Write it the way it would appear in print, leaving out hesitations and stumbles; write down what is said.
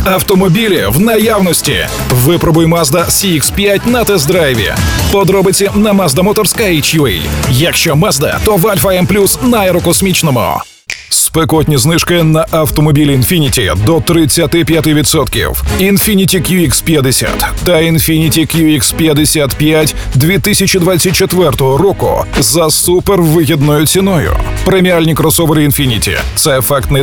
Автомобілі в наявності. Випробуй Mazda CX-5 на тест-драйві. Подробиці на mazdamotors.ua. Якщо Mazda, то в Альфа М+, на аерокосмічному. Спекотні знижки на автомобілі Infiniti до 35%. Infiniti QX50 та Infiniti QX55 2024 року за супервигідною ціною. Преміальні кросовери Infiniti – це ефектний